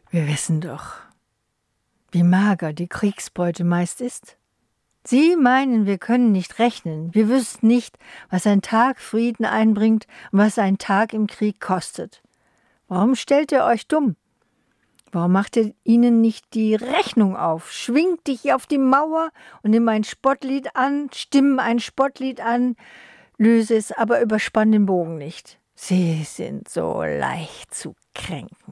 Wir wissen doch, wie mager die Kriegsbeute meist ist. Sie meinen, wir können nicht rechnen. Wir wüssten nicht, was ein Tag Frieden einbringt und was ein Tag im Krieg kostet. Warum stellt ihr euch dumm? Warum macht ihr ihnen nicht die Rechnung auf? Schwing dich auf die Mauer und nimm ein Spottlied an, stimm ein Spottlied an, löse es, aber überspann den Bogen nicht. Sie sind so leicht zu kränken.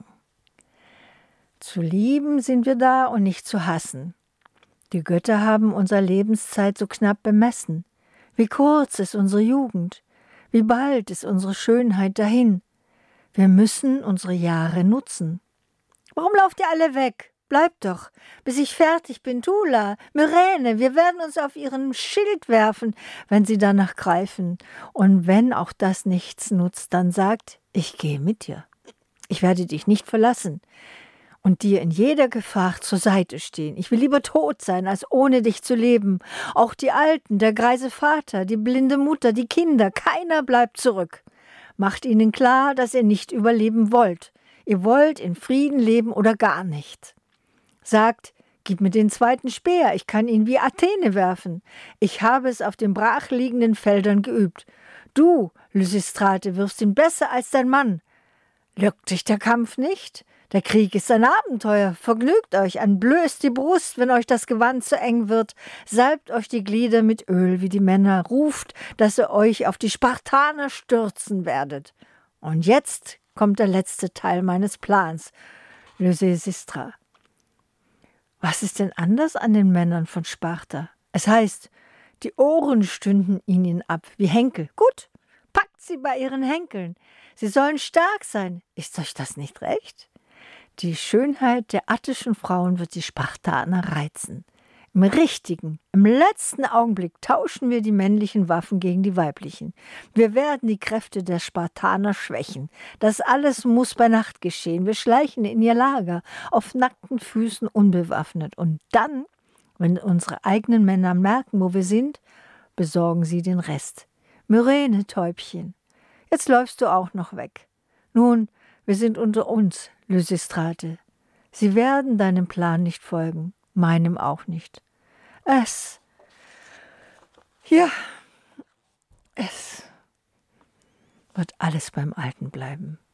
Zu lieben sind wir da und nicht zu hassen. Die Götter haben unsere Lebenszeit so knapp bemessen. Wie kurz ist unsere Jugend, wie bald ist unsere Schönheit dahin. Wir müssen unsere Jahre nutzen. Warum lauft ihr alle weg? Bleibt doch, bis ich fertig bin, Tula, Myrene, wir werden uns auf ihren Schild werfen, wenn sie danach greifen. Und wenn auch das nichts nutzt, dann sagt, ich gehe mit dir. Ich werde dich nicht verlassen und dir in jeder Gefahr zur Seite stehen. Ich will lieber tot sein, als ohne dich zu leben. Auch die Alten, der greise Vater, die blinde Mutter, die Kinder, keiner bleibt zurück. Macht ihnen klar, dass ihr nicht überleben wollt. Ihr wollt in Frieden leben oder gar nicht. Sagt, gib mir den zweiten Speer, ich kann ihn wie Athene werfen. Ich habe es auf den brachliegenden Feldern geübt. Du, Lysistrate, wirfst ihn besser als dein Mann. Lockt dich der Kampf nicht? Der Krieg ist ein Abenteuer. Vergnügt euch, entblößt die Brust, wenn euch das Gewand zu eng wird. Salbt euch die Glieder mit Öl wie die Männer. Ruft, dass ihr euch auf die Spartaner stürzen werdet. Und jetzt kommt der letzte Teil meines Plans. Lysistra. Was ist denn anders an den Männern von Sparta? Es heißt, die Ohren stünden ihnen ab wie Henkel. Gut, packt sie bei ihren Henkeln. Sie sollen stark sein. Ist euch das nicht recht? Die Schönheit der attischen Frauen wird die Spartaner reizen. Im richtigen, im letzten Augenblick tauschen wir die männlichen Waffen gegen die weiblichen. Wir werden die Kräfte der Spartaner schwächen. Das alles muss bei Nacht geschehen. Wir schleichen in ihr Lager, auf nackten Füßen unbewaffnet. Und dann, wenn unsere eigenen Männer merken, wo wir sind, besorgen sie den Rest. Myrene, Täubchen, jetzt läufst du auch noch weg. Nun, wir sind unter uns, Lysistrate. Sie werden deinem Plan nicht folgen, meinem auch nicht. Es wird alles beim Alten bleiben.